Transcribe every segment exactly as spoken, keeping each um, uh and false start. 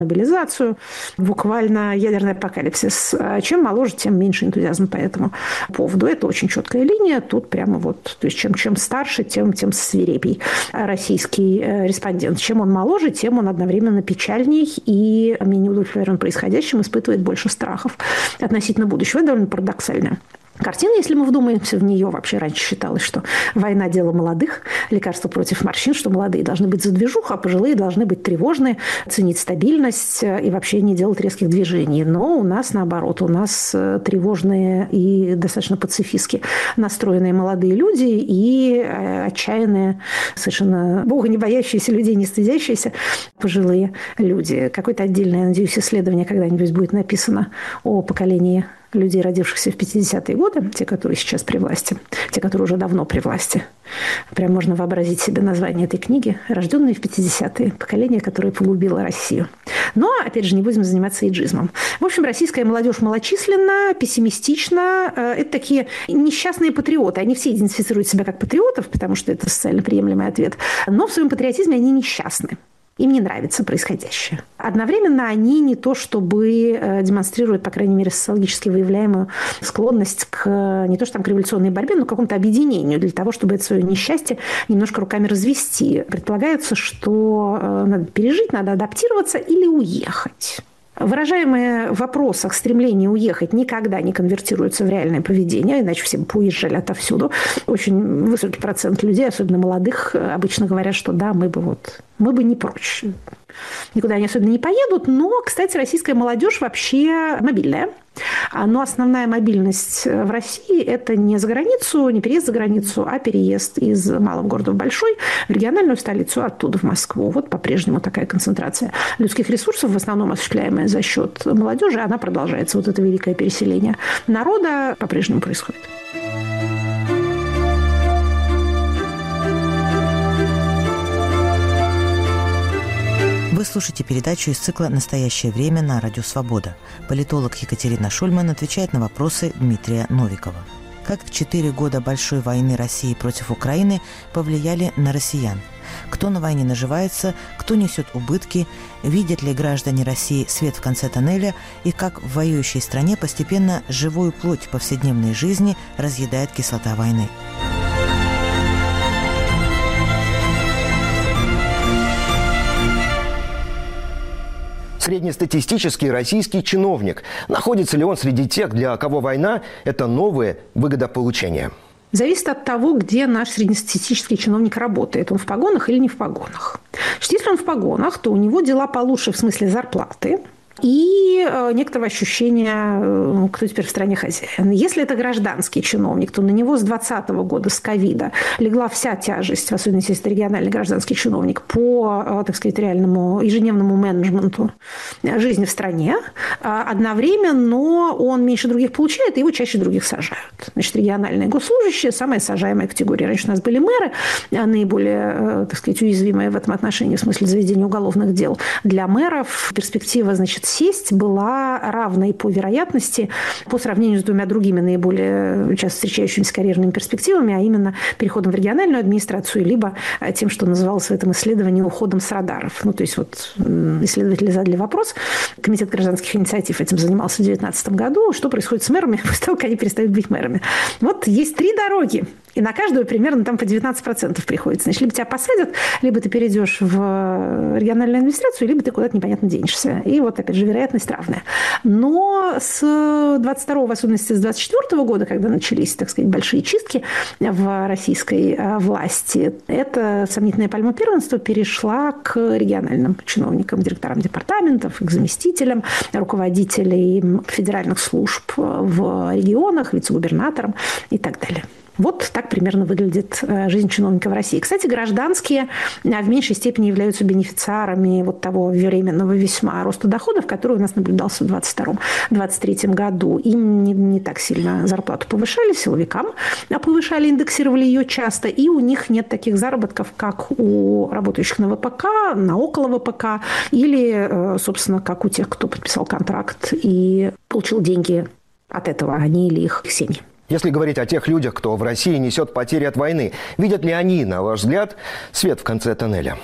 мобилизацию, буквально ядерный апокалипсис. Чем моложе, тем меньше энтузиазма по этому поводу. Это очень четкая линия. Тут прямо вот, то есть чем, чем старше, тем, тем свирепей российский респондент. Чем он моложе, тем он одновременно печальней и менее удовлетворен происходящим, испытывает больше страхов относительно будущего. Это довольно парадоксально. Картина, если мы вдумаемся в нее, вообще раньше считалось, что война – дело молодых, лекарство против морщин, что молодые должны быть за движуху, а пожилые должны быть тревожные, ценить стабильность и вообще не делать резких движений. Но у нас наоборот, у нас тревожные и достаточно пацифистски настроенные молодые люди и отчаянные, совершенно бога не боящиеся, людей не стыдящиеся пожилые люди. Какое-то отдельное, надеюсь, исследование когда-нибудь будет написано о поколении людей, родившихся в пятидесятые годы, те, которые сейчас при власти, те, которые уже давно при власти. Прям можно вообразить себе название этой книги «Рожденные в пятидесятые. Поколение, которое погубило Россию». Но, опять же, не будем заниматься эйджизмом. В общем, российская молодежь малочисленна, пессимистична. Это такие несчастные патриоты. Они все идентифицируют себя как патриотов, потому что это социально приемлемый ответ. Но в своем патриотизме они несчастны. Им не нравится происходящее. Одновременно они не то чтобы демонстрируют, по крайней мере, социологически выявляемую склонность к не то что там к революционной борьбе, но к какому-то объединению для того, чтобы это свое несчастье немножко руками развести. Предполагается, что надо пережить, надо адаптироваться или уехать. Выражаемые в вопросах стремление уехать никогда не конвертируются в реальное поведение, иначе все бы поуезжали отовсюду. Очень высокий процент людей, особенно молодых, обычно говорят, что да, мы бы вот, мы бы не прочь. Никуда они особенно не поедут, но, кстати, российская молодежь вообще мобильная. Но основная мобильность в России – это не за границу, не переезд за границу, а переезд из малого города в большой, в региональную столицу, оттуда в Москву. Вот по-прежнему такая концентрация людских ресурсов, в основном осуществляемая за счет молодежи, она продолжается. Вот это великое переселение народа по-прежнему происходит. Вы слушаете передачу из цикла «Настоящее время» на Радио Свобода. Политолог Екатерина Шульман отвечает на вопросы Дмитрия Новикова. Как четыре года большой войны России против Украины повлияли на россиян? Кто на войне наживается, кто несет убытки, видят ли граждане России свет в конце тоннеля и как в воюющей стране постепенно живую плоть повседневной жизни разъедает кислота войны? Среднестатистический российский чиновник. Находится ли он среди тех, для кого война – это новое выгодополучение? Зависит от того, где наш среднестатистический чиновник работает. Он в погонах или не в погонах. Если он в погонах, то у него дела получше в смысле зарплаты и некоторого ощущения, кто теперь в стране хозяин. Если это гражданский чиновник, то на него с двадцатого года, с ковида, легла вся тяжесть, в особенности если это региональный гражданский чиновник, по, так сказать, реальному ежедневному менеджменту жизни в стране. Одновременно он меньше других получает, и его чаще других сажают. Значит, региональные госслужащие – самая сажаемая категория. Раньше у нас были мэры, наиболее, так сказать, уязвимые в этом отношении, в смысле заведения уголовных дел. Для мэров перспектива, значит, сесть была равной по вероятности по сравнению с двумя другими наиболее часто встречающимися карьерными перспективами, а именно переходом в региональную администрацию, либо тем, что называлось в этом исследовании уходом с радаров. Ну, то есть вот исследователи задали вопрос, Комитет гражданских инициатив этим занимался в две тысячи девятнадцатом году, что происходит с мэрами после того, как они перестают быть мэрами. Вот есть три дороги. И на каждую примерно там по девятнадцать процентов приходится. Значит, либо тебя посадят, либо ты перейдешь в региональную администрацию, либо ты куда-то непонятно денешься. И вот, опять же, вероятность равная. Но с двадцать второго, в особенности с двадцать четвёртого года, когда начались, так сказать, большие чистки в российской власти, эта сомнительная пальма первенства перешла к региональным чиновникам, директорам департаментов, к заместителям, руководителей федеральных служб в регионах, вице-губернаторам и так далее. Вот так примерно выглядит жизнь чиновника в России. Кстати, гражданские в меньшей степени являются бенефициарами вот того временного весьма роста доходов, который у нас наблюдался в двадцать втором — двадцать третьем году. Им не, не так сильно зарплату повышали силовикам, а повышали, индексировали ее часто, и у них нет таких заработков, как у работающих на вэ пэ ка, на около вэ пэ ка, или, собственно, как у тех, кто подписал контракт и получил деньги от этого, они или их семьи. Если говорить о тех людях, кто в России несет потери от войны, видят ли они, на ваш взгляд, свет в конце тоннеля?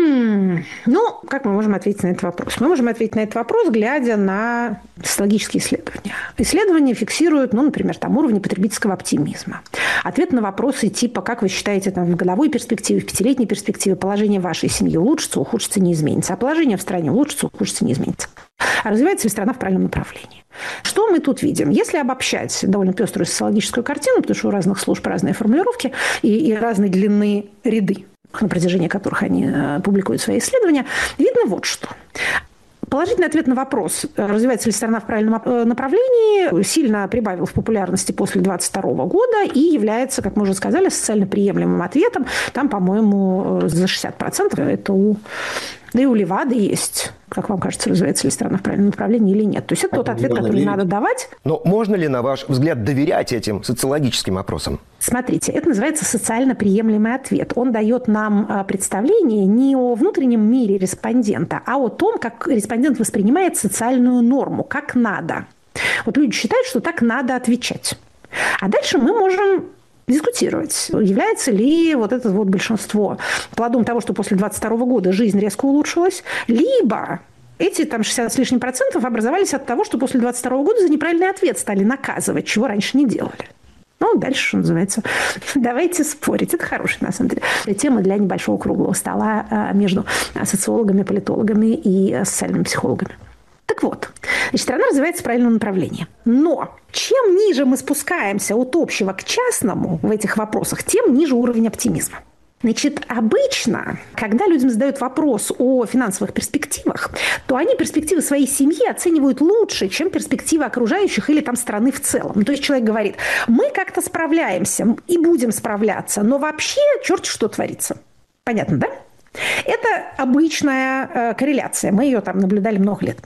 М-м, ну, как мы можем ответить на этот вопрос? Мы можем ответить на этот вопрос, глядя на социологические исследования. Исследования фиксируют, ну, например, там, уровни потребительского оптимизма. Ответ на вопросы типа, как вы считаете, там, в годовой перспективе, в пятилетней перспективе положение вашей семьи улучшится, ухудшится, не изменится, а положение в стране улучшится, ухудшится, не изменится. А развивается ли страна в правильном направлении? Что мы тут видим? Если обобщать довольно пеструю социологическую картину, потому что у разных служб разные формулировки и, и разной длины ряды, на протяжении которых они публикуют свои исследования, видно вот что. Положительный ответ на вопрос, развивается ли страна в правильном направлении, сильно прибавил в популярности после двадцать второго года и является, как мы уже сказали, социально приемлемым ответом. Там, по-моему, за шестьдесят процентов это у... Да и у Левады есть, как вам кажется, развивается ли страна в правильном направлении или нет. То есть это тот ответ, который верить. Надо давать. Но можно ли, на ваш взгляд, доверять этим социологическим опросам? Смотрите, это называется социально приемлемый ответ. Он дает нам представление не о внутреннем мире респондента, а о том, как респондент воспринимает социальную норму, как надо. Вот люди считают, что так надо отвечать. А дальше мы можем дискутировать, является ли вот это вот большинство плодом того, что после двадцать второго года жизнь резко улучшилась, либо эти там шестьдесят с лишним процентов образовались от того, что после двадцать второго года за неправильный ответ стали наказывать, чего раньше не делали. Ну, дальше, что называется, давайте спорить. Это хорошая, на самом деле, тема для небольшого круглого стола между социологами, политологами и социальными психологами. Так вот, значит, страна развивается в правильном направлении. Но чем ниже мы спускаемся от общего к частному в этих вопросах, тем ниже уровень оптимизма. Значит, обычно, когда людям задают вопрос о финансовых перспективах, то они перспективы своей семьи оценивают лучше, чем перспективы окружающих или там страны в целом. Ну, то есть человек говорит, мы как-то справляемся и будем справляться, но вообще черт что творится. Понятно, да? Это обычная э, корреляция. Мы ее там наблюдали много лет.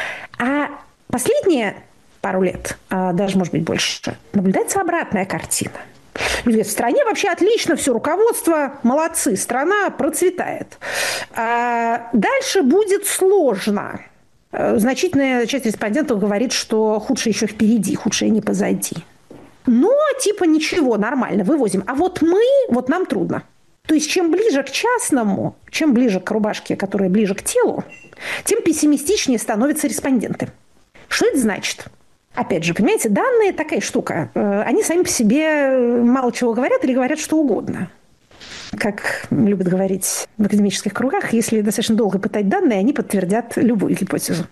А последние пару лет, э, даже, может быть, больше, наблюдается обратная картина. Люди говорят, в стране вообще отлично все, руководство молодцы, страна процветает. А дальше будет сложно. Значительная часть респондентов говорит, что худшее еще впереди, худшее не позади. Но типа ничего, нормально, вывозим. А вот мы, вот нам трудно. То есть чем ближе к частному, чем ближе к рубашке, которая ближе к телу, тем пессимистичнее становятся респонденты. Что это значит? Опять же, понимаете, данные такая штука. Они сами по себе мало чего говорят или говорят что угодно. Как любят говорить в академических кругах, если достаточно долго пытать данные, они подтвердят любую гипотезу.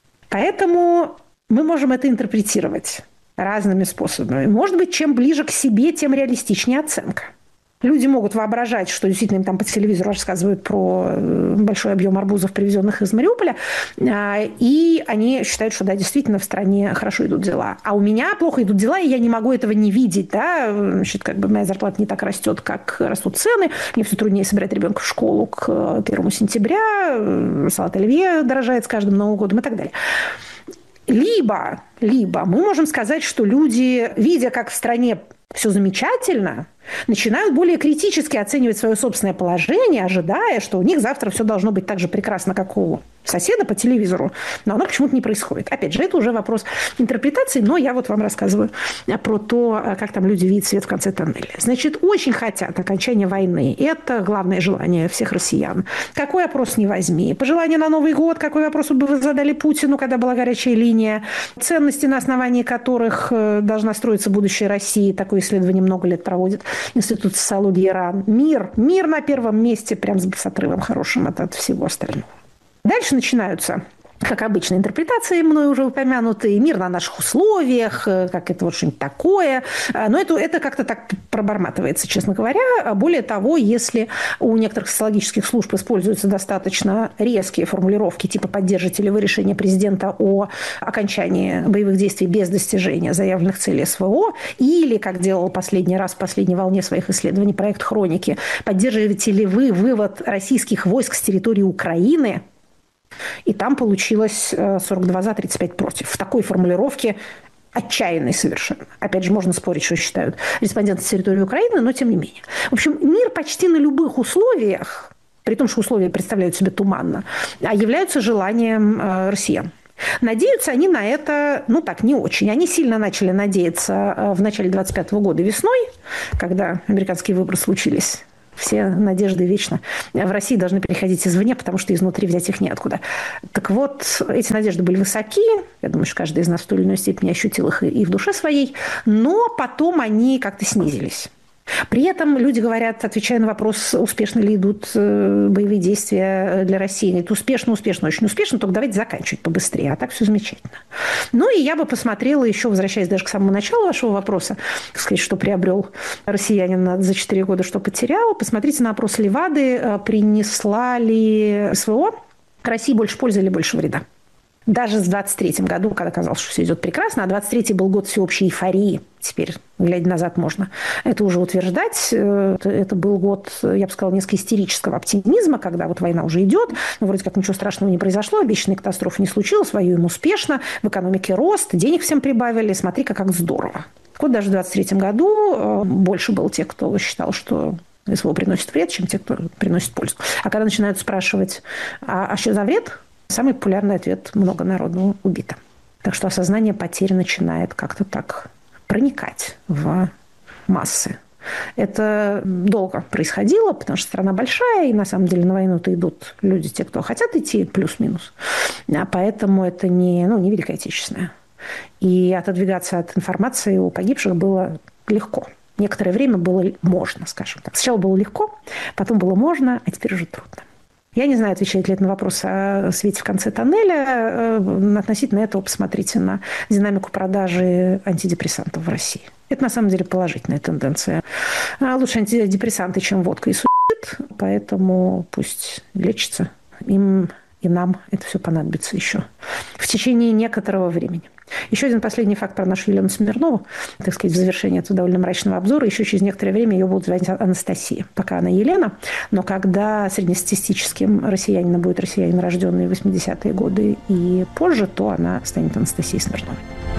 Поэтому мы можем это интерпретировать разными способами. Может быть, чем ближе к себе, тем реалистичнее оценка. Люди могут воображать, что действительно им там по телевизору рассказывают про большой объем арбузов, привезенных из Мариуполя, и они считают, что да, действительно в стране хорошо идут дела. А у меня плохо идут дела, и я не могу этого не видеть. Да? Значит, как бы моя зарплата не так растет, как растут цены, мне все труднее собирать ребенка в школу к первому сентября, салат оливье дорожает с каждым Новым годом и так далее. Либо, либо мы можем сказать, что люди, видя, как в стране все замечательно, начинают более критически оценивать свое собственное положение, ожидая, что у них завтра все должно быть так же прекрасно, как у соседа по телевизору, но оно почему-то не происходит. Опять же, это уже вопрос интерпретации, но я вот вам рассказываю про то, как там люди видят свет в конце тоннеля. Значит, очень хотят окончания войны. Это главное желание всех россиян. Какой опрос не возьми. Пожелание на Новый год, какой вопрос бы вы задали Путину, когда была горячая линия. Ценности, на основании которых должна строиться будущее России. Такое исследование много лет проводит Институт социологии РАН. Мир. Мир на первом месте, прям с отрывом хорошим от, от всего остального. Дальше начинаются, как обычно, интерпретации, мной уже упомянутые, мир на наших условиях, как это вот что-нибудь такое. Но это, это как-то так проборматывается, честно говоря. Более того, если у некоторых социологических служб используются достаточно резкие формулировки, типа «поддержите ли вы решение президента о окончании боевых действий без достижения заявленных целей СВО», или, как делал последний раз в последней волне своих исследований проект «Хроники», «поддерживаете ли вы вывод российских войск с территории Украины», и там получилось сорок два за, тридцать пять против. В такой формулировке отчаянной совершенно. Опять же, можно спорить, что считают респонденты с территории Украины, но тем не менее. В общем, мир почти на любых условиях, при том, что условия представляют себе туманно, являются желанием э, россиян. Надеются они на это, ну так, не очень. Они сильно начали надеяться в начале двадцать пятого года весной, когда американские выборы случились Все надежды вечно в России должны переходить извне, потому что изнутри взять их неоткуда. Так вот, эти надежды были высоки. Я думаю, что каждый из нас в той или иной степени ощутил их и в душе своей. Но потом они как-то снизились. При этом люди говорят, отвечая на вопрос, успешно ли идут боевые действия для России. Говорят, успешно, успешно, очень успешно, только давайте заканчивать побыстрее, а так все замечательно. Ну и я бы посмотрела еще, возвращаясь даже к самому началу вашего вопроса, так сказать, что приобрел россиянин за четыре года, что потерял. Посмотрите на опрос Левады, принесла ли СВО России больше пользы или больше вреда. Даже с двадцать третьим году, когда казалось, что все идет прекрасно, а двадцать третий был год всеобщей эйфории. Теперь, глядя назад, можно это уже утверждать. Это был год, я бы сказала, несколько истерического оптимизма, когда вот война уже идет, но вроде как ничего страшного не произошло, обещанной катастрофы не случилось, воюем успешно, в экономике рост, денег всем прибавили, смотри-ка, как здорово. Вот даже в двадцать третьем году больше было тех, кто считал, что СВО приносит вред, чем те, кто приносит пользу. А когда начинают спрашивать, а, а что за вред? Самый популярный ответ – много народу убито. Так что осознание потери начинает как-то так проникать в массы. Это долго происходило, потому что страна большая, и на самом деле на войну-то идут люди, те, кто хотят идти, плюс-минус. А поэтому это не, ну, не Великая Отечественная. И отодвигаться от информации у погибших было легко. Некоторое время было можно, скажем так. Сначала было легко, потом было можно, а теперь уже трудно. Я не знаю, отвечает ли это на вопрос о свете в конце тоннеля. Относительно этого посмотрите на динамику продажи антидепрессантов в России. Это на самом деле положительная тенденция. Лучше антидепрессанты, чем водка и суицид, поэтому пусть лечится. Им и нам это все понадобится еще в течение некоторого времени. Еще один последний факт про нашу Елену Смирнову, так сказать, в завершении этого довольно мрачного обзора. Еще через некоторое время ее будут звать Анастасия. Пока она Елена, но когда среднестатистическим россиянином будет россиянин, рожденный в восьмидесятые годы и позже, то она станет Анастасией Смирновой.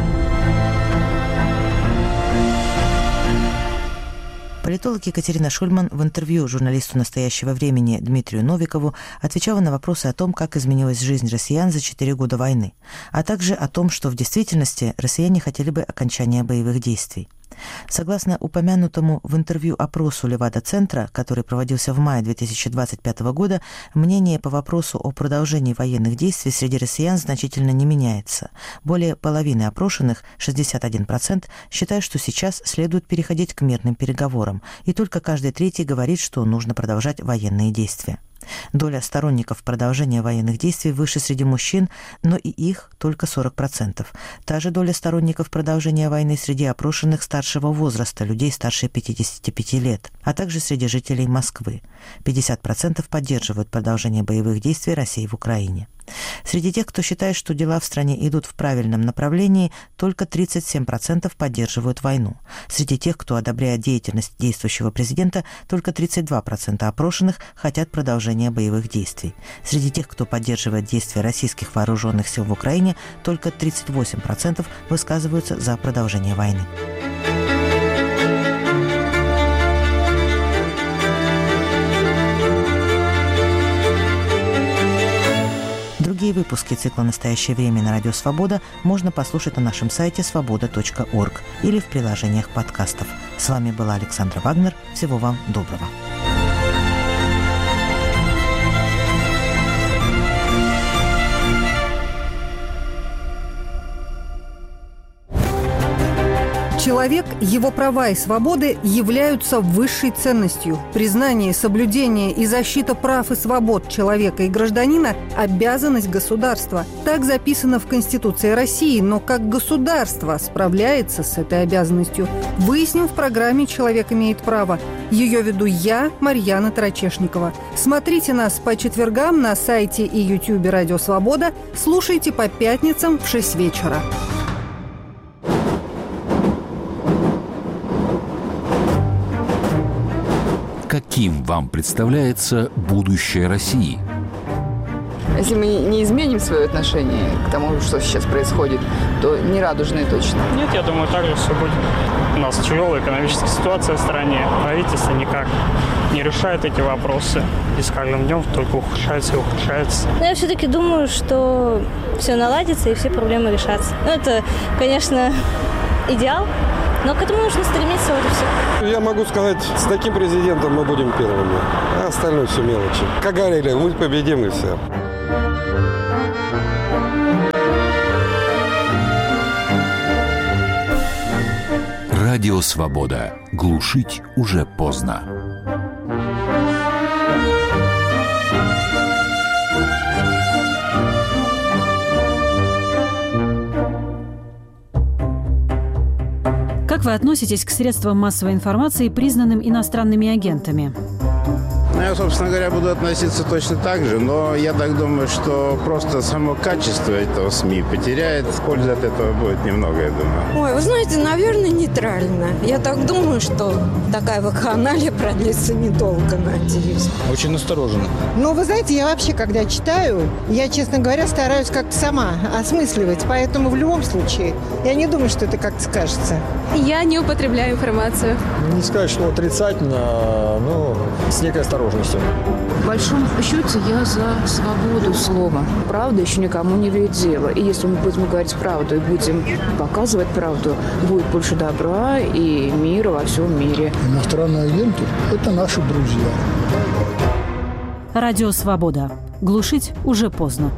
Политолог Екатерина Шульман в интервью журналисту «Настоящего времени» Дмитрию Новикову отвечала на вопросы о том, как изменилась жизнь россиян за четыре года войны, а также о том, что в действительности россияне хотели бы окончания боевых действий. Согласно упомянутому в интервью опросу Левада-центра, который проводился в мае две тысячи двадцать пятого года, мнение по вопросу о продолжении военных действий среди россиян значительно не меняется. Более половины опрошенных, шестьдесят один процент, считают, что сейчас следует переходить к мирным переговорам, и только каждый третий говорит, что нужно продолжать военные действия. Доля сторонников продолжения военных действий выше среди мужчин, но и их только сорок процентов. Та же доля сторонников продолжения войны среди опрошенных старшего возраста, людей старше пятидесяти пяти лет, а также среди жителей Москвы. пятьдесят процентов поддерживают продолжение боевых действий России в Украине. Среди тех, кто считает, что дела в стране идут в правильном направлении, только тридцать семь процентов поддерживают войну. Среди тех, кто одобряет деятельность действующего президента, только тридцать два процента опрошенных хотят продолжения боевых действий. Среди тех, кто поддерживает действия российских вооруженных сил в Украине, только тридцать восемь процентов высказываются за продолжение войны. Другие выпуски цикла «Настоящее время» на Радио Свобода можно послушать на нашем сайте свобода точка орг или в приложениях подкастов. С вами была Александра Вагнер. Всего вам доброго. Человек, его права и свободы являются высшей ценностью. Признание, соблюдение и защита прав и свобод человека и гражданина – обязанность государства. Так записано в Конституции России, но как государство справляется с этой обязанностью, выясним в программе «Человек имеет право». Ее веду я, Марьяна Тарачешникова. Смотрите нас по четвергам на сайте и ютубе «Радио Свобода». Слушайте по пятницам в шесть вечера. Каким вам представляется будущее России? Если мы не изменим свое отношение к тому, что сейчас происходит, то не радужное точно. Нет, я думаю, так же все будет. У нас тяжелая экономическая ситуация в стране. Правительство никак не решает эти вопросы. И с каждым днем только ухудшается и ухудшается. Но я все-таки думаю, что все наладится и все проблемы решатся. Ну, это, конечно, идеал. Но к этому нужно стремиться, вот и все. Я могу сказать, с таким президентом мы будем первыми, а остальное все мелочи. Как говорили, мы победим и все. Радио «Свобода». Глушить уже поздно. Как вы относитесь к средствам массовой информации, признанным иностранными агентами? Ну, я, собственно говоря, буду относиться точно так же, но я так думаю, что просто само качество этого СМИ потеряет, пользы от этого будет немного, я думаю. Ой, вы знаете, наверное, нейтрально. Я так думаю, что такая вакханалия продлится недолго, надеюсь. Очень настороженно. Ну, вы знаете, я вообще, когда читаю, я, честно говоря, стараюсь как-то сама осмысливать, поэтому в любом случае я не думаю, что это как-то скажется. Я не употребляю информацию. Не сказать, что отрицательно, но с некой осторожностью. В большом счете я за свободу слова. Правда еще никому не вредит дело. И если мы будем говорить правду и будем показывать правду, будет больше добра и мира во всем мире. Иностранные агенты – это наши друзья. Радио «Свобода». Глушить уже поздно.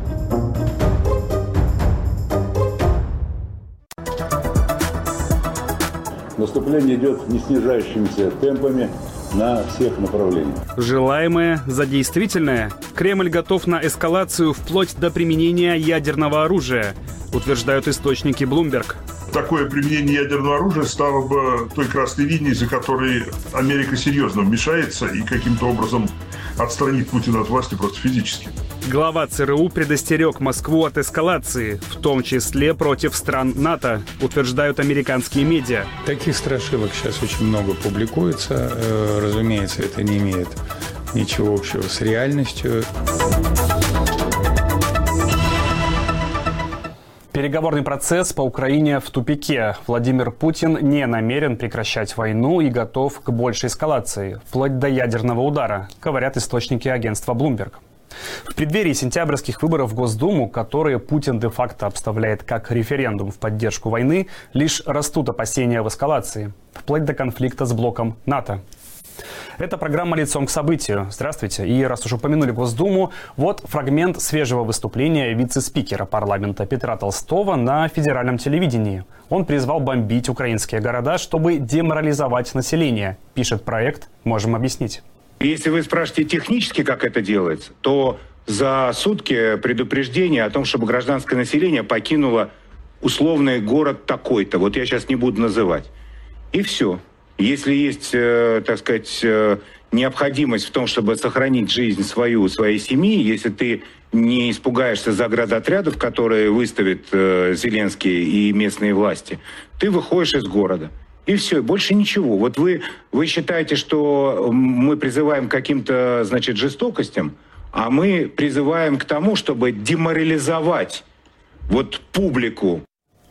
Наступление идет не снижающимися темпами на всех направлениях. Желаемое за действительное. Кремль готов на эскалацию вплоть до применения ядерного оружия, утверждают источники Bloomberg. Такое применение ядерного оружия стало бы той красной линией, за которой Америка серьезно вмешается и каким-то образом отстранит Путина от власти просто физически. Глава ЦРУ предостерег Москву от эскалации, в том числе против стран НАТО, утверждают американские медиа. Таких страшилок сейчас очень много публикуется. Разумеется, это не имеет ничего общего с реальностью. Переговорный процесс по Украине в тупике. Владимир Путин не намерен прекращать войну и готов к большей эскалации, вплоть до ядерного удара, говорят источники агентства Bloomberg. В преддверии сентябрьских выборов в Госдуму, которые Путин де-факто обставляет как референдум в поддержку войны, лишь растут опасения в эскалации, вплоть до конфликта с блоком НАТО. Это программа «Лицом к событию». Здравствуйте. И раз уж упомянули Госдуму, вот фрагмент свежего выступления вице-спикера парламента Петра Толстого на федеральном телевидении. Он призвал бомбить украинские города, чтобы деморализовать население, пишет проект «Можем объяснить». Если вы спрашиваете технически, как это делается, то за сутки предупреждение о том, чтобы гражданское население покинуло условный город такой-то. Вот я сейчас не буду называть. И все. Если есть, э, так сказать, э, необходимость в том, чтобы сохранить жизнь свою, своей семьи, если ты не испугаешься заградотрядов, которые выставят э, Зеленский и местные власти, ты выходишь из города. И все, больше ничего. Вот вы, вы считаете, что мы призываем к каким-то, значит, жестокостям, а мы призываем к тому, чтобы деморализовать вот публику.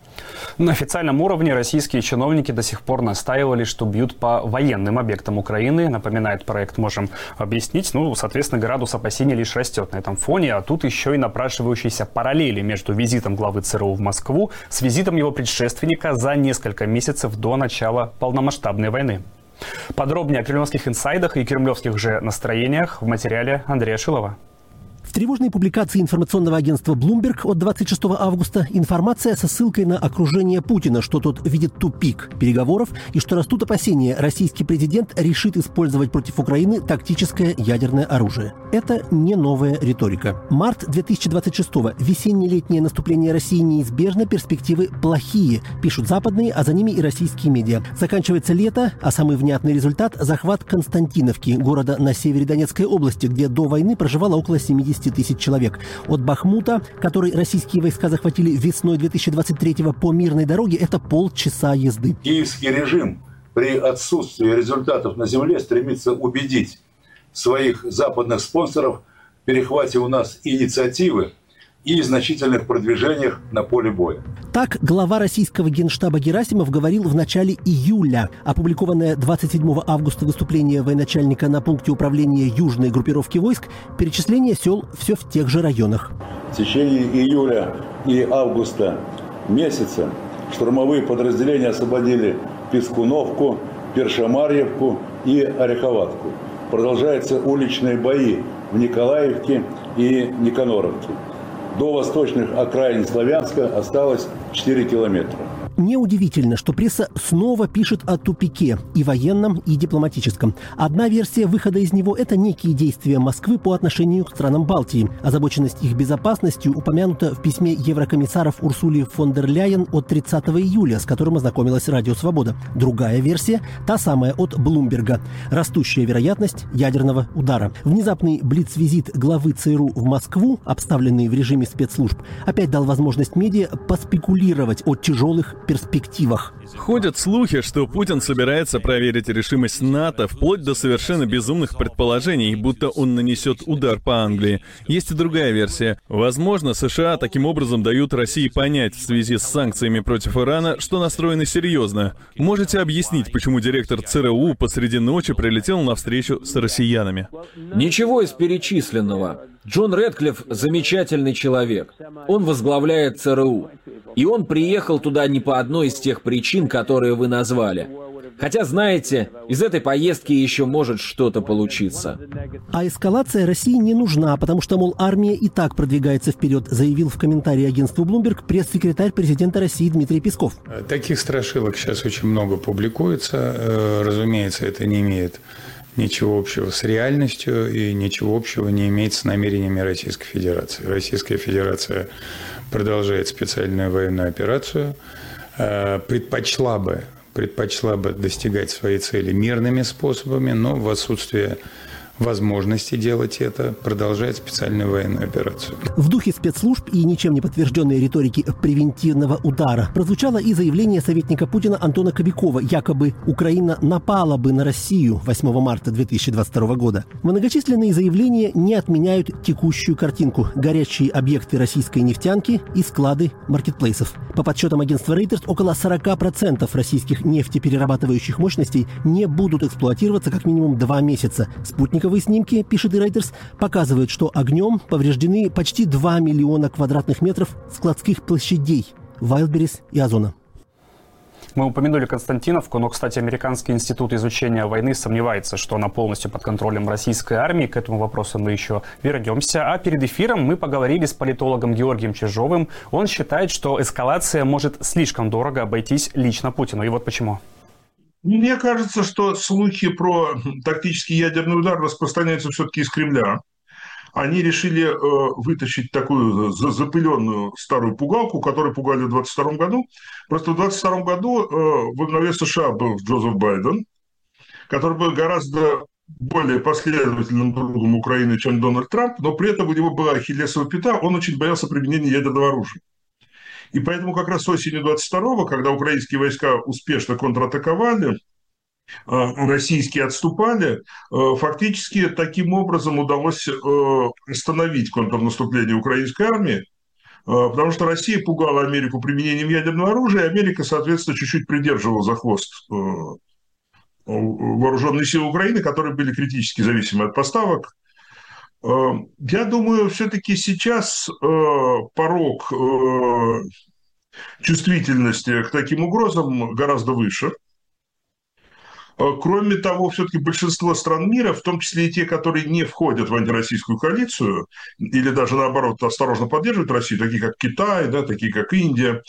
На официальном уровне российские чиновники до сих пор настаивали, что бьют по военным объектам Украины. Напоминает проект «Можем объяснить». Ну, соответственно, градус опасений лишь растет на этом фоне. А тут еще и напрашивающиеся параллели между визитом главы ЦРУ в Москву с визитом его предшественника за несколько месяцев до начала полномасштабной войны. Подробнее о кремлевских инсайдах и кремлевских же настроениях в материале Андрея Шилова. В тревожной публикации информационного агентства Bloomberg от двадцать шестого августа информация со ссылкой на окружение Путина, что тот видит тупик переговоров и что растут опасения, российский президент решит использовать против Украины тактическое ядерное оружие. Это не новая риторика. Март две тысячи двадцать шестого. Весенне-летнее наступление России неизбежно, перспективы плохие, пишут западные, а за ними и российские медиа. Заканчивается лето, а самый внятный результат – захват Константиновки, города на севере Донецкой области, где до войны проживало около семьдесят тысяч человек. От Бахмута, который российские войска захватили весной две тысячи двадцать третьего по мирной дороге, это полчаса езды. Киевский режим при отсутствии результатов на земле стремится убедить своих западных спонсоров в перехвате у нас инициативы и значительных продвижениях на поле боя. Так глава российского генштаба Герасимов говорил в начале июля. Опубликованное двадцать седьмого августа выступление военачальника на пункте управления южной группировки войск, перечисление сел все в тех же районах. В течение июля и августа месяца штурмовые подразделения освободили Пискуновку, Першамарьевку и Ореховатку. Продолжаются уличные бои в Николаевке и Никаноровке. До восточных окраин Славянска осталось четыре километра. Неудивительно, что пресса снова пишет о тупике и военном, и дипломатическом. Одна версия выхода из него – это некие действия Москвы по отношению к странам Балтии. Озабоченность их безопасностью упомянута в письме еврокомиссаров Урсули фон дер Ляйен от тридцатого июля, с которым ознакомилась Радио Свобода. Другая версия – та самая от Блумберга. Растущая вероятность ядерного удара. Внезапный блиц-визит главы ЦРУ в Москву, обставленный в режиме спецслужб, опять дал возможность медиа поспекулировать о тяжелых перспективах. Ходят слухи, что Путин собирается проверить решимость НАТО вплоть до совершенно безумных предположений, будто он нанесет удар по Англии. Есть и другая версия. Возможно, США таким образом дают России понять в связи с санкциями против Ирана, что настроены серьезно. Можете объяснить, почему директор ЦРУ посреди ночи прилетел на встречу с россиянами? Ничего из перечисленного. Джон Рэдклифф – замечательный человек. Он возглавляет ЦРУ. И он приехал туда не по одной из тех причин, которые вы назвали. Хотя, знаете, из этой поездки еще может что-то получиться. А эскалация России не нужна, потому что, мол, армия и так продвигается вперед, заявил в комментарии агентству Bloomberg пресс-секретарь президента России Дмитрий Песков. Таких страшилок сейчас очень много публикуется. Разумеется, это не имеет ничего общего с реальностью и ничего общего не имеет с намерениями Российской Федерации. Российская Федерация продолжает специальную военную операцию, предпочла бы, предпочла бы достигать своей цели мирными способами, но в отсутствие возможности делать это, продолжает специальную военную операцию. В духе спецслужб и ничем не подтвержденной риторики превентивного удара прозвучало и заявление советника Путина Антона Кобякова, якобы Украина напала бы на Россию восьмого марта две тысячи двадцать второго года. Многочисленные заявления не отменяют текущую картинку: горячие объекты российской нефтянки и склады маркетплейсов. По подсчетам агентства Reuters, около сорок процентов российских нефтеперерабатывающих мощностей не будут эксплуатироваться как минимум два месяца. Спутниковые снимки, пишет и Reuters, показывают, что огнем повреждены почти два миллиона квадратных метров складских площадей Вайлдберрис и Озона. Мы упомянули Константиновку, но, кстати, Американский институт изучения войны сомневается, что она полностью под контролем российской армии. К этому вопросу мы еще вернемся. А перед эфиром мы поговорили с политологом Георгием Чижовым. Он считает, что эскалация может слишком дорого обойтись лично Путину. И вот почему. Мне кажется, что слухи про тактический ядерный удар распространяются все-таки из Кремля. Они решили э, вытащить такую запыленную старую пугалку, которой пугали в двадцать втором году. Просто в двадцать втором году э, во главе США был Джозеф Байден, который был гораздо более последовательным другом Украины, чем Дональд Трамп, но при этом у него была ахиллесова пята, он очень боялся применения ядерного оружия. И поэтому как раз осенью двадцать второго, когда украинские войска успешно контратаковали, российские отступали, фактически таким образом удалось остановить контрнаступление украинской армии, потому что Россия пугала Америку применением ядерного оружия, и Америка, соответственно, чуть-чуть придерживала за хвост вооруженные силы Украины, которые были критически зависимы от поставок. Я думаю, все-таки сейчас порог чувствительности к таким угрозам гораздо выше. Кроме того, все-таки большинство стран мира, в том числе и те, которые не входят в антироссийскую коалицию, или даже наоборот осторожно поддерживают Россию, такие как Китай, да, такие как Индия,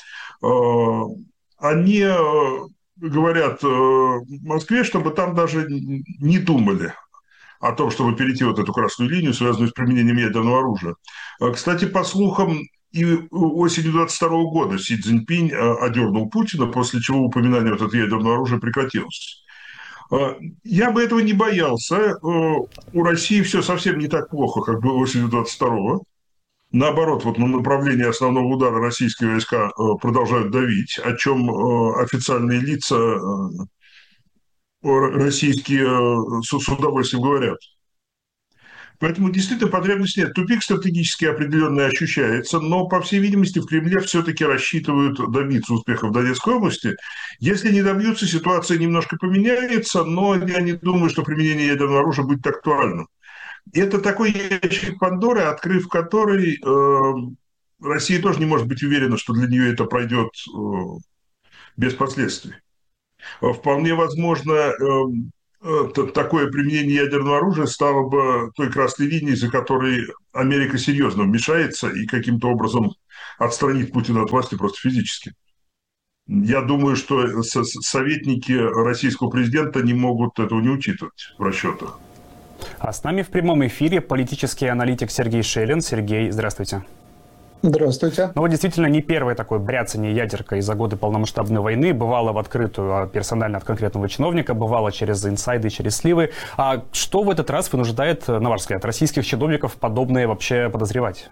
они говорят Москве, чтобы там даже не думали о том, чтобы перейти вот эту красную линию, связанную с применением ядерного оружия. Кстати, по слухам, и осенью двадцать второго года Си Цзиньпинь одернул Путина, после чего упоминание вот этого ядерного оружия прекратилось. Я бы этого не боялся. У России все совсем не так плохо, как было осенью двадцать второго. Наоборот, вот на направлении основного удара российские войска продолжают давить, о чем официальные лица российские с удовольствием говорят. Поэтому действительно потребности нет. Тупик стратегически определенно ощущается, но, по всей видимости, в Кремле все-таки рассчитывают добиться успеха в Донецкой области. Если не добьются, ситуация немножко поменяется, но я не думаю, что применение ядерного оружия будет актуальным. Это такой ящик Пандоры, открыв который, э, Россия тоже не может быть уверена, что для нее это пройдет э, без последствий. Вполне возможно, такое применение ядерного оружия стало бы той красной линией, за которой Америка серьезно вмешается и каким-то образом отстранит Путина от власти просто физически. Я думаю, что советники российского президента не могут этого не учитывать в расчетах. А с нами в прямом эфире политический аналитик Сергей Шелин. Сергей, здравствуйте. Здравствуйте. Ну вот действительно не первое такое бряцание ядеркой за годы полномасштабной войны. Бывало в открытую, персонально от конкретного чиновника, бывало через инсайды, через сливы. А что в этот раз вынуждает, на ваш взгляд, российских чиновников подобное вообще подозревать?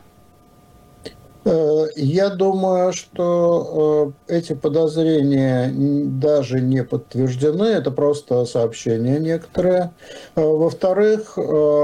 Я думаю, что эти подозрения даже не подтверждены, это просто сообщения некоторые. Во-вторых,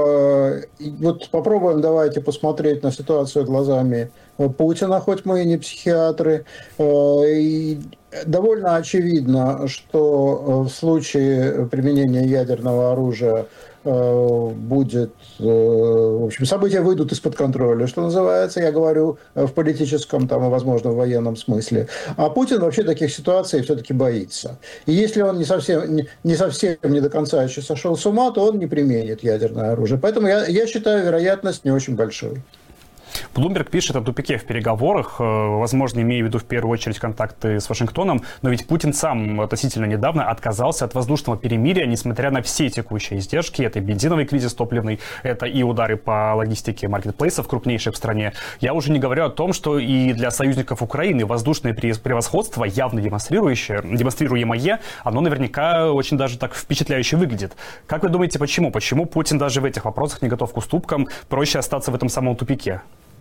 вот попробуем давайте посмотреть на ситуацию глазами Путина, хоть мы и не психиатры. И довольно очевидно, что в случае применения ядерного оружия будет, в общем, события выйдут из-под контроля, что называется, я говорю в политическом, там, и, возможно, в военном смысле. А Путин вообще таких ситуаций все-таки боится. И если он не совсем не, не совсем не до конца еще сошел с ума, то он не применит ядерное оружие. Поэтому я, я считаю вероятность не очень большой. Блумберг пишет о тупике в переговорах, возможно, имея в виду в первую очередь контакты с Вашингтоном, но ведь Путин сам относительно недавно отказался от воздушного перемирия, несмотря на все текущие издержки. Это и бензиновый кризис топливный, это и удары по логистике маркетплейсов, крупнейших в стране. Я уже не говорю о том, что и для союзников Украины воздушное превосходство, явно демонстрирующее, демонстрируемое, оно наверняка очень даже так впечатляюще выглядит. Как вы думаете, почему? Почему Путин даже в этих вопросах не готов к уступкам, проще остаться в этом самом тупике?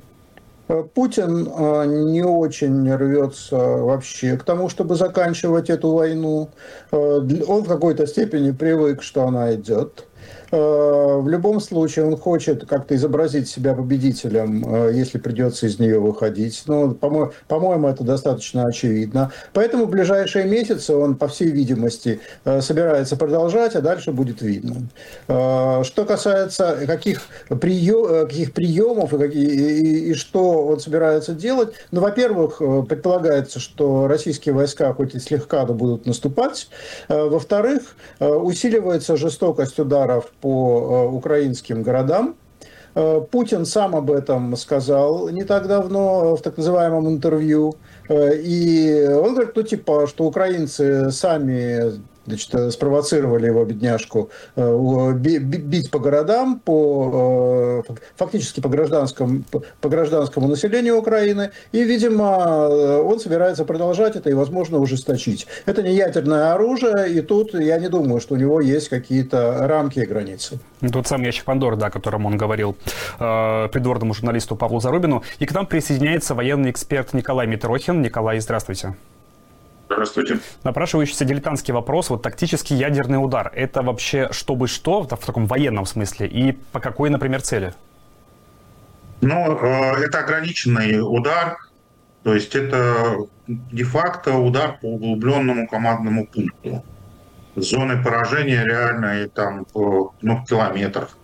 Путин не очень рвется вообще к тому, чтобы заканчивать эту войну. Он в какой-то степени привык, что она идет. В любом случае он хочет как-то изобразить себя победителем, если придется из нее выходить. Ну, по-мо- по-моему, это достаточно очевидно. Поэтому в ближайшие месяцы он, по всей видимости, собирается продолжать, а дальше будет видно. Что касается каких, прием, каких приемов и, какие, и, и что он собирается делать, ну, во-первых, предполагается, что российские войска хоть и слегка, но будут наступать. Во-вторых, усиливается жестокость ударов по украинским городам. Путин сам об этом сказал не так давно в так называемом интервью. И он говорит, ну типа, что украинцы сами, значит, спровоцировали его, бедняжку, бить по городам, по, фактически по гражданскому, по гражданскому населению Украины. И, видимо, он собирается продолжать это и, возможно, ужесточить. Это не ядерное оружие, и тут я не думаю, что у него есть какие-то рамки и границы. Тот самый ящик Пандоры, да, о котором он говорил э, придворному журналисту Павлу Зарубину. И к нам присоединяется военный эксперт Николай Митрохин. Николай, здравствуйте. Здравствуйте. Напрашивающийся дилетантский вопрос. Вот тактический ядерный удар. Это вообще чтобы что, в таком военном смысле? И по какой, например, цели? Ну, это ограниченный удар. То есть это де-факто удар по углубленному командному пункту. Зоны поражения реально там, ну, километров.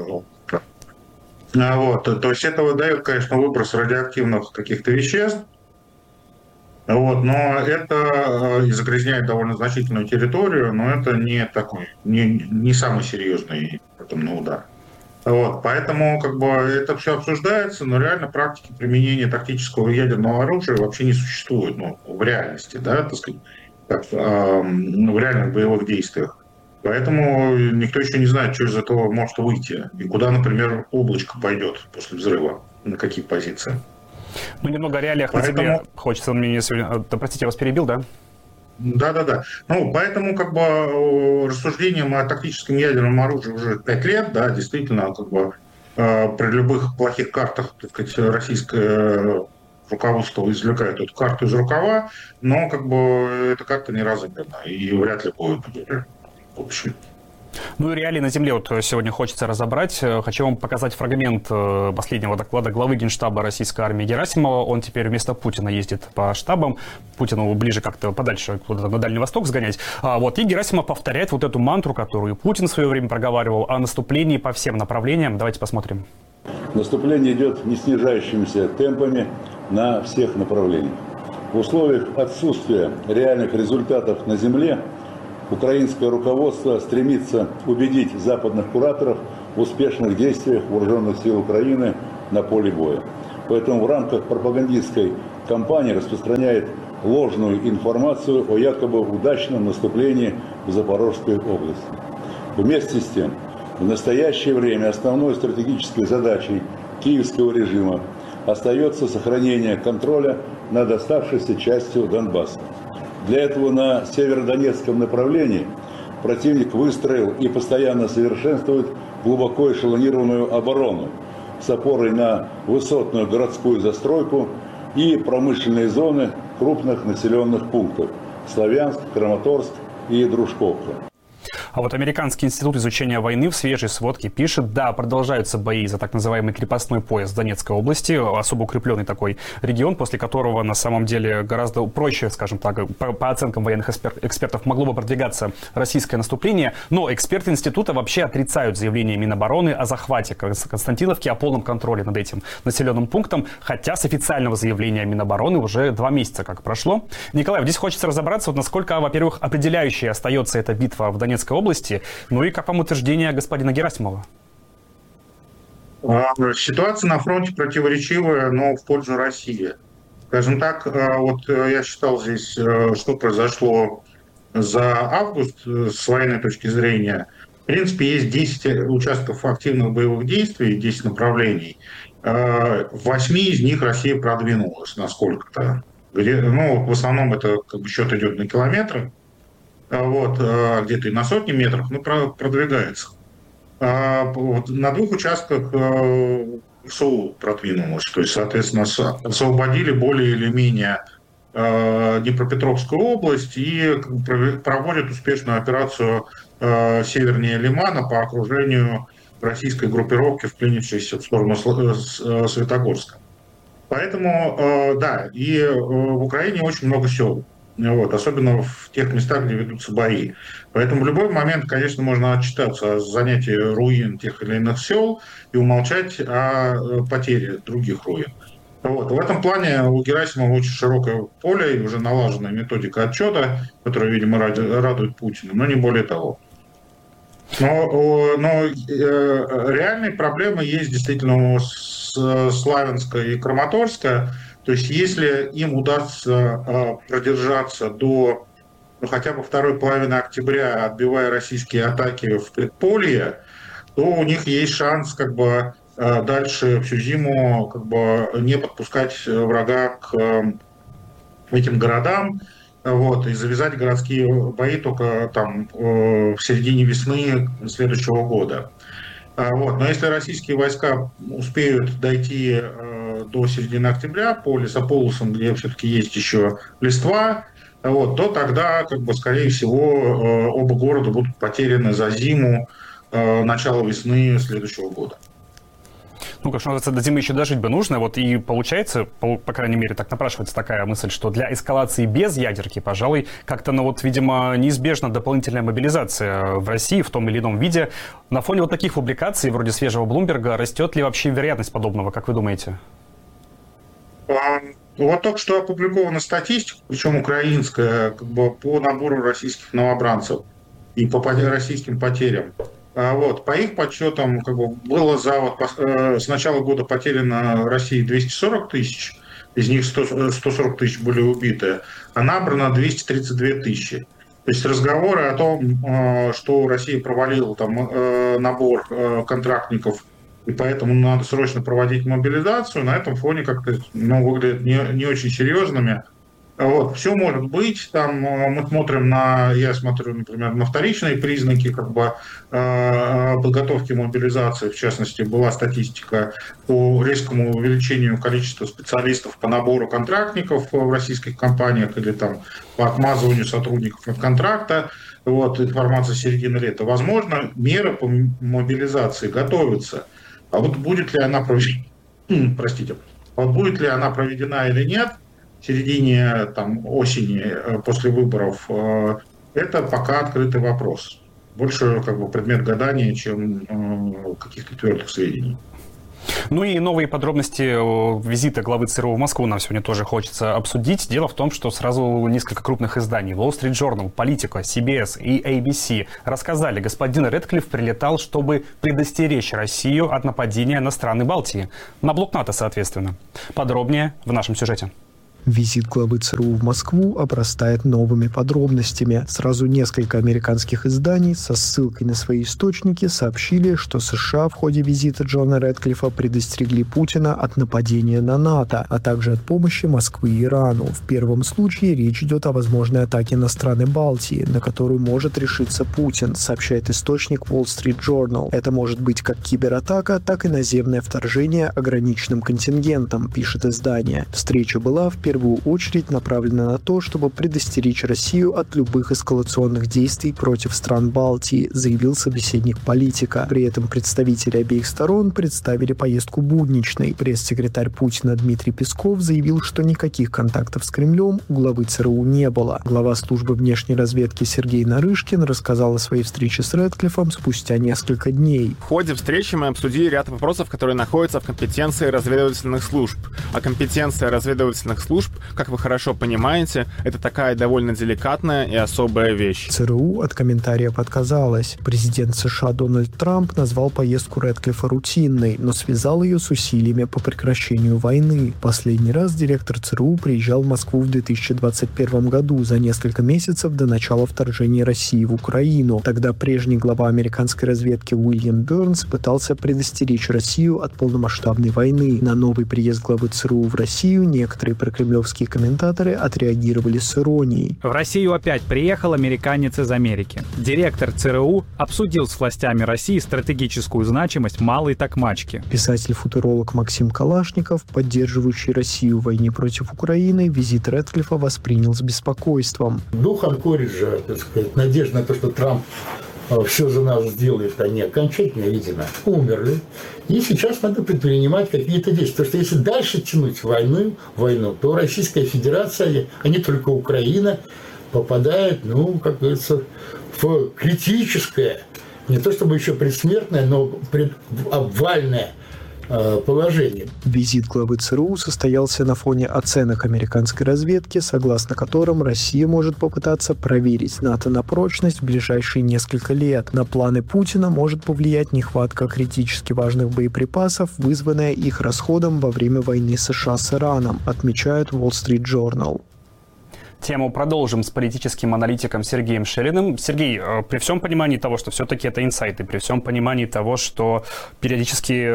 Вот. То есть это дает, конечно, выброс радиоактивных каких-то веществ. Вот, но это и загрязняет довольно значительную территорию, но это не такой, не, не самый серьезный атомный удар. Вот, поэтому как бы это все обсуждается, но реально практики применения тактического ядерного оружия вообще не существует, ну, в реальности, да, так сказать, как, э, в реальных боевых действиях. Поэтому никто еще не знает, что из этого может выйти и куда, например, облачко пойдет после взрыва, на какие позиции. Ну, немного о реалиях поэтому... на тебе хочется мне сегодня... Простите, я вас перебил, да? Да-да-да. Ну, поэтому, как бы, рассуждением о тактическом ядерном оружии уже пять лет, да, действительно, как бы, э, при любых плохих картах, так сказать, российское руководство извлекает эту карту из рукава, но, как бы, эта карта не разыграна и вряд ли будет, в общем. Ну и реалии на земле вот сегодня хочется разобрать. Хочу вам показать фрагмент последнего доклада главы Генштаба российской армии Герасимова. Он теперь вместо Путина ездит по штабам. Путину ближе как-то подальше, куда-то на Дальний Восток сгонять. А вот и Герасимов повторяет вот эту мантру, которую Путин в свое время проговаривал, о наступлении по всем направлениям. Давайте посмотрим. Наступление идет не снижающимися темпами на всех направлениях. В условиях отсутствия реальных результатов на земле украинское руководство стремится убедить западных кураторов в успешных действиях вооруженных сил Украины на поле боя. Поэтому в рамках пропагандистской кампании распространяет ложную информацию о якобы удачном наступлении в Запорожской области. Вместе с тем, в настоящее время основной стратегической задачей киевского режима остается сохранение контроля над оставшейся частью Донбасса. Для этого на северодонецком направлении противник выстроил и постоянно совершенствует глубоко эшелонированную оборону с опорой на высотную городскую застройку и промышленные зоны крупных населенных пунктов – Славянск, Краматорск и Дружковка. А вот Американский институт изучения войны в свежей сводке пишет, да, продолжаются бои за так называемый крепостной пояс в Донецкой области, особо укрепленный такой регион, после которого на самом деле гораздо проще, скажем так, по, по оценкам военных экспертов, могло бы продвигаться российское наступление. Но эксперты института вообще отрицают заявление Минобороны о захвате Константиновки, о полном контроле над этим населенным пунктом, хотя с официального заявления Минобороны уже два месяца как прошло. Николай, здесь хочется разобраться, вот насколько, во-первых, определяющей остается эта битва в Донецкой области, ну и как вам утверждение господина Герасимова? Ситуация на фронте противоречивая, но в пользу России. Скажем так, вот я считал здесь, что произошло за август с военной точки зрения. В принципе, есть десять участков активных боевых действий, десять направлений. В восьми из них Россия продвинулась на сколько-то. Ну, в основном это как бы счет идет на километры. Вот, где-то и на сотни метров, ну, продвигается. Вот, на двух участках ВСУ продвинулось, то есть, соответственно, освободили более или менее Днепропетровскую область и проводят успешную операцию севернее Лимана по окружению российской группировки, вклинившейся в сторону Светогорска. Поэтому, да, и в Украине очень много сел. Вот, особенно в тех местах, где ведутся бои. Поэтому в любой момент, конечно, можно отчитаться о занятии руин тех или иных сел и умолчать о потере других руин. Вот. В этом плане у Герасимова очень широкое поле и уже налаженная методика отчета, которая, видимо, радует Путина, но не более того. Но, но э, реальные проблемы есть действительно с Славянска и Краматорска. То есть если им удастся э, продержаться до ну, хотя бы второй половины октября, отбивая российские атаки в предполье, то у них есть шанс как бы э, дальше всю зиму как бы не подпускать врага к э, этим городам, вот, и завязать городские бои только там э, в середине весны следующего года. Вот. Но если российские войска успеют дойти э, до середины октября по лесополосам, где все-таки есть еще листва, вот, то тогда, как бы, скорее всего, э, оба города будут потеряны за зиму, э, начало весны следующего года. Ну, конечно, до зимы еще дожить бы нужно. Вот и получается, по, по крайней мере, так напрашивается такая мысль, что для эскалации без ядерки, пожалуй, как-то, ну вот, видимо, неизбежна дополнительная мобилизация в России в том или ином виде. На фоне вот таких публикаций, вроде свежего Блумберга, растет ли вообще вероятность подобного, как вы думаете? Вот только что опубликована статистика, причем украинская, как бы по набору российских новобранцев и по российским потерям. Вот, по их подсчетам, как бы, было за вот, э, с начала года потеряно России двести сорок тысяч, из них сто сорок тысяч были убиты, а набрано двести тридцать две тысячи. То есть разговоры о том, э, что Россия провалила там, э, набор э, контрактников, и поэтому надо срочно проводить мобилизацию, на этом фоне как-то ну, выглядят не, не очень серьезными. Вот, все может быть, там мы смотрим на, я смотрю, например, на вторичные признаки как бы, э, подготовки мобилизации, в частности, была статистика по резкому увеличению количества специалистов по набору контрактников в российских компаниях или там, по отмазыванию сотрудников от контракта, вот, информация середины лета. Возможно, меры по мобилизации готовятся, а вот будет ли она проведена, простите, а вот будет ли она проведена или нет, в середине там, осени после выборов, это пока открытый вопрос. Больше как бы предмет гадания, чем каких-то твердых сведений. Ну и новые подробности визита главы ЦРУ в Москву нам сегодня тоже хочется обсудить. Дело в том, что сразу несколько крупных изданий Wall Street Journal, Politico, си би эс и эй би си рассказали, господин Рэдклифф прилетал, чтобы предостеречь Россию от нападения на страны Балтии. На блок НАТО, соответственно. Подробнее в нашем сюжете. Визит главы ЦРУ в Москву обрастает новыми подробностями. Сразу несколько американских изданий со ссылкой на свои источники сообщили, что США в ходе визита Джона Рэдклиффа предостерегли Путина от нападения на НАТО, а также от помощи Москвы и Ирану. В первом случае речь идет о возможной атаке на страны Балтии, на которую может решиться Путин, сообщает источник Wall Street Journal. Это может быть как кибератака, так и наземное вторжение ограниченным контингентом, пишет издание. Встреча была в первом В первую очередь направлена на то, чтобы предостеречь Россию от любых эскалационных действий против стран Балтии, заявил собеседник Политика. При этом представители обеих сторон представили поездку будничной. Пресс-секретарь Путина Дмитрий Песков заявил, что никаких контактов с Кремлем у главы ЦРУ не было. Глава службы внешней разведки Сергей Нарышкин рассказал о своей встрече с Рэдклиффом спустя несколько дней. В ходе встречи мы обсудили ряд вопросов, которые находятся в компетенции разведывательных служб. А компетенция разведывательных служб, как вы хорошо понимаете, это такая довольно деликатная и особая вещь. ЦРУ от комментариев отказалась. Президент США Дональд Трамп назвал поездку Рэдклиффа рутинной, но связал ее с усилиями по прекращению войны. Последний раз директор ЦРУ приезжал в Москву в две тысячи двадцать первом году, за несколько месяцев до начала вторжения России в Украину. Тогда прежний глава американской разведки Уильям Бернс пытался предостеречь Россию от полномасштабной войны. На новый приезд главы ЦРУ в Россию некоторые прокремлевские комментаторы отреагировали с иронией. В Россию опять приехал американец из Америки. Директор ЦРУ обсудил с властями России стратегическую значимость малой токмачки. Писатель-футуролог Максим Калашников, поддерживающий Россию в войне против Украины, визит Рэдклиффа воспринял с беспокойством. Дух анкориджа, так сказать, надежда на то, что Трамп все за нас сделает, они окончательно, видимо, умерли. И сейчас надо предпринимать какие-то действия. Потому что если дальше тянуть войну, войну, то Российская Федерация, а не только Украина, попадает, ну, как говорится, в критическое, не то чтобы еще предсмертное, но предобвальное положение. Визит главы ЦРУ состоялся на фоне оценок американской разведки, согласно которым Россия может попытаться проверить НАТО на прочность в ближайшие несколько лет. На планы Путина может повлиять нехватка критически важных боеприпасов, вызванная их расходом во время войны США с Ираном, отмечает Wall Street Journal. Тему продолжим с политическим аналитиком Сергеем Шелиным. Сергей, при всем понимании того, что все-таки это инсайты, при всем понимании того, что периодически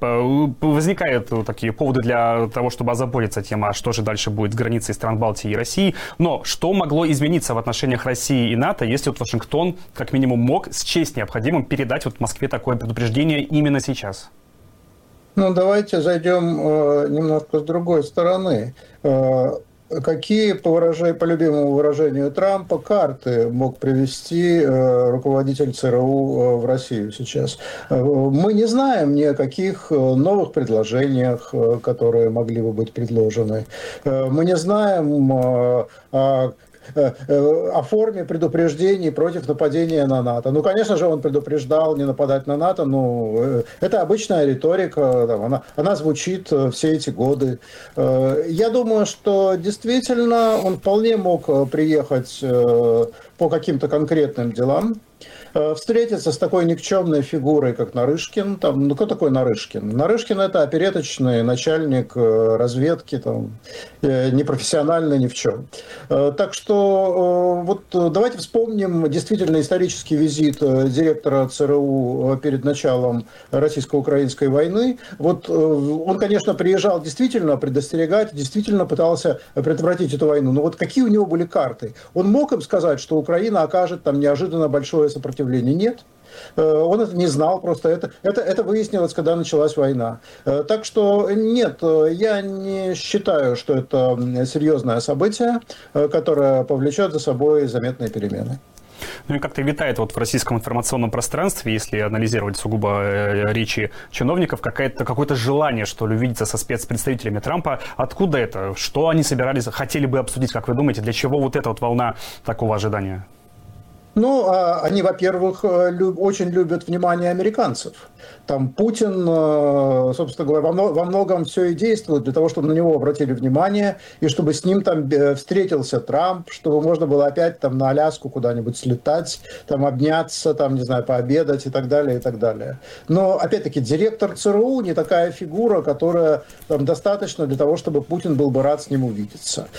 возникают такие поводы для того, чтобы озаботиться темой, а что же дальше будет с границей стран Балтии и России, но что могло измениться в отношениях России и НАТО, если вот Вашингтон как минимум мог счесть необходимым передать вот Москве такое предупреждение именно сейчас? Ну, давайте зайдем э, немножко с другой стороны. Э, Какие, по, выражению, по любимому выражению Трампа, карты мог привести э, руководитель ЦРУ э, в Россию сейчас? Э, мы не знаем ни о каких новых предложениях, э, которые могли бы быть предложены. Э, мы не знаем э, о о форме предупреждений против нападения на НАТО. Ну, конечно же, он предупреждал не нападать на НАТО, но это обычная риторика, там, она, она звучит все эти годы. Я думаю, что действительно он вполне мог приехать по каким-то конкретным делам, встретиться с такой никчемной фигурой, как Нарышкин. Там, ну, кто такой Нарышкин? Нарышкин – это опереточный начальник разведки, там, непрофессиональный ни в чем. Так что вот давайте вспомним действительно исторический визит директора ЦРУ перед началом российско-украинской войны. Вот он, конечно, приезжал действительно предостерегать, действительно пытался предотвратить эту войну. Но вот какие у него были карты? Он мог им сказать, что Украина окажет там неожиданно большое сопротивление? Нет. Он это не знал, просто это, это, это выяснилось, когда началась война. Так что нет, я не считаю, что это серьезное событие, которое повлечет за собой заметные перемены. Ну и как-то витает вот в российском информационном пространстве, если анализировать сугубо э, речи чиновников, какое-то, какое-то желание, что ли, увидеться со спецпредставителями Трампа. Откуда это? Что они собирались, хотели бы обсудить, как вы думаете? Для чего вот эта вот волна такого ожидания? Ну, они, во-первых, очень любят внимание американцев. Там Путин, собственно говоря, во многом все и действует для того, чтобы на него обратили внимание, и чтобы с ним там встретился Трамп, чтобы можно было опять там на Аляску куда-нибудь слетать, там обняться, там, не знаю, пообедать и так далее, и так далее. Но, опять-таки, директор ЦРУ не такая фигура, которая там достаточно для того, чтобы Путин был бы рад с ним увидеться.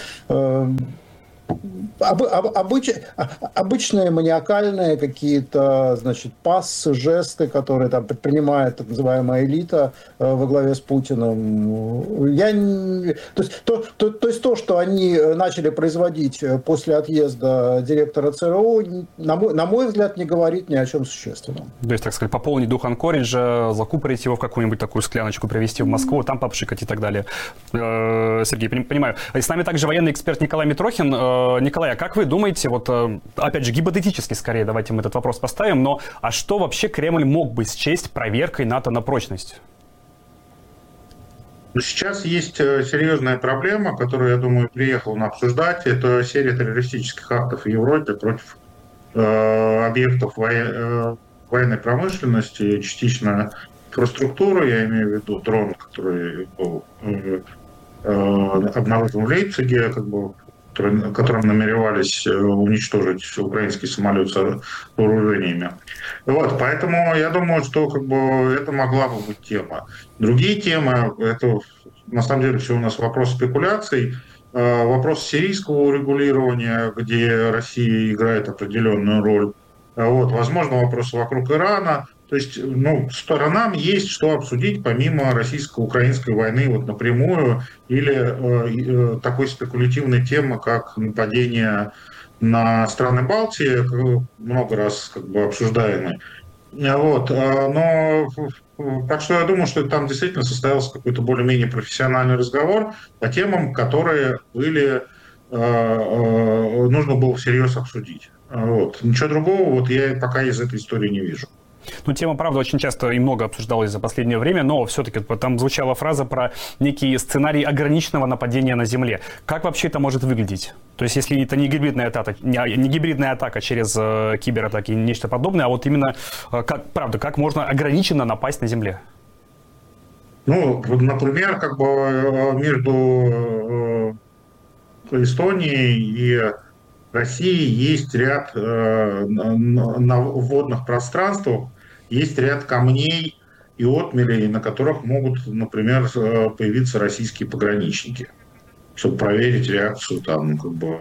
Об, об, обыч, обычные маниакальные какие-то, значит, пассы, жесты, которые там предпринимает так называемая элита э, во главе с Путиным. Я не, то, есть, то, то, то есть то, что они начали производить после отъезда директора ЦРУ, на мой, на мой взгляд, не говорит ни о чем существенном. То есть, так сказать, пополнить дух Анкориджа, закупорить его в какую-нибудь такую скляночку, привезти в Москву, там попшикать и так далее. Э, Сергей, понимаю. И с нами также военный эксперт Николай Митрохин. Николай, а как вы думаете, вот опять же гипотетически скорее, давайте мы этот вопрос поставим, но а что вообще Кремль мог бы счесть проверкой НАТО на прочность? Сейчас есть серьезная проблема, которую, я думаю, приехал на обсуждать. Это серия террористических актов в Европе против э, объектов во, э, военной промышленности, частично инфраструктуры, я имею в виду дрон, который был э, э, обнаружен в Лейпциге, как бы, которым намеревались уничтожить украинский самолет с вооружениями. Вот, поэтому я думаю, что как бы, это могла бы быть тема. Другие темы, это на самом деле все у нас вопрос спекуляций, вопрос сирийского урегулирования, где Россия играет определенную роль. Вот, возможно, вопросы вокруг Ирана. То есть, ну, сторонам есть что обсудить помимо российско-украинской войны вот напрямую или э, э, такой спекулятивной темы, как нападение на страны Балтии, много раз как бы обсуждаемой. Вот, но так что я думаю, что там действительно состоялся какой-то более-менее профессиональный разговор по темам, которые были, э, э, нужно было всерьез обсудить. Вот. Ничего другого вот я пока из этой истории не вижу. Ну, тема, правда, очень часто и много обсуждалась за последнее время, но все-таки там звучала фраза про некий сценарий ограниченного нападения на Земле. Как вообще это может выглядеть? То есть, если это не гибридная атака, не гибридная атака через э, кибератаки, нечто подобное, а вот именно, э, как, правда, как можно ограниченно напасть на Земле? Ну, например, как бы между э, Эстонией и Россией есть ряд э, на, на водных пространствах, есть ряд камней и отмелей, на которых могут, например, появиться российские пограничники, чтобы проверить реакцию там, как бы,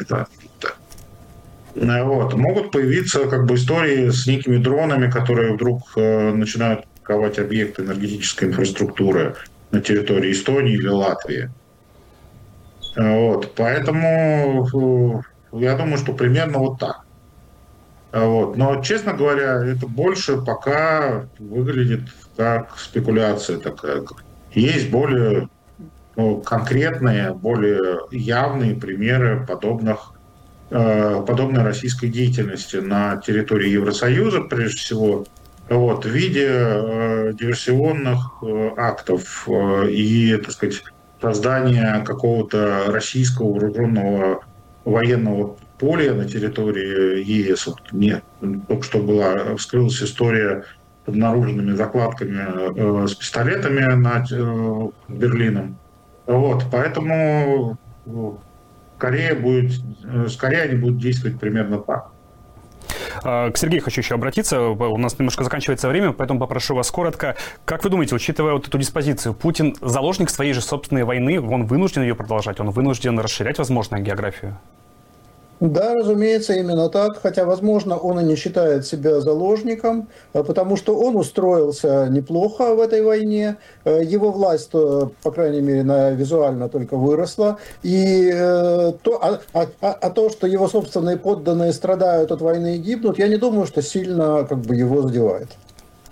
вот. Могут появиться как бы истории с некими дронами, которые вдруг э, начинают атаковать объекты энергетической инфраструктуры на территории Эстонии или Латвии. Вот. Поэтому я думаю, что примерно вот так. Вот. Но, честно говоря, это больше пока выглядит как спекуляция такая. Есть более ну, конкретные, более явные примеры подобных, э, подобной российской деятельности на территории Евросоюза, прежде всего, вот, в виде э, диверсионных э, актов э, и, так сказать, создания какого-то российского вооруженного военного поля на территории ЕС. Вот нет, только что была, вскрылась история с обнаруженными закладками э, с пистолетами над э, Берлином. Вот, поэтому скорее, будет, скорее они будут действовать примерно так. К Сергею хочу еще обратиться. У нас немножко заканчивается время, поэтому попрошу вас коротко. Как вы думаете, учитывая вот эту диспозицию, Путин заложник своей же собственной войны, он вынужден ее продолжать, он вынужден расширять, возможно, географию? Да, разумеется, именно так, хотя, возможно, он и не считает себя заложником, потому что он устроился неплохо в этой войне, его власть, по крайней мере, визуально только выросла, и то, а, а, а то, что его собственные подданные страдают от войны и гибнут, я не думаю, что сильно как бы, его задевает.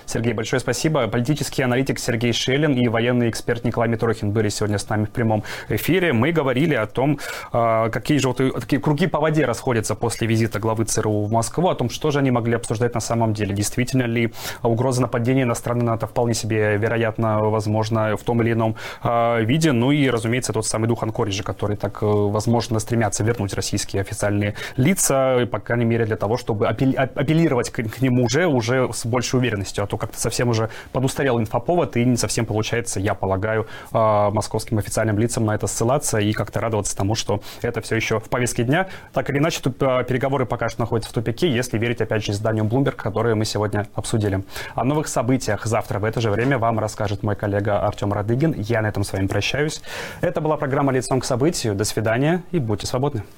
Сергей, большое спасибо. Политический аналитик Сергей Шелин и военный эксперт Николай Митрохин были сегодня с нами в прямом эфире. Мы говорили о том, какие же вот такие круги по воде расходятся после визита главы ЦРУ в Москву, о том, что же они могли обсуждать на самом деле. Действительно ли угроза нападения на страны НАТО вполне себе вероятно, возможно, в том или ином виде. Ну и, разумеется, тот самый дух Анкориджа, который так, возможно, стремятся вернуть российские официальные лица, по крайней мере, для того, чтобы апеллировать к нему уже, уже с большей уверенностью. А то как-то совсем уже подустарел инфоповод, и не совсем получается, я полагаю, московским официальным лицам на это ссылаться и как-то радоваться тому, что это все еще в повестке дня. Так или иначе, тут переговоры пока что находятся в тупике, если верить, опять же, изданию Bloomberg, которое мы сегодня обсудили. О новых событиях завтра в это же время вам расскажет мой коллега Артем Радыгин. Я на этом с вами прощаюсь. Это была программа «Лицом к событию». До свидания и будьте свободны.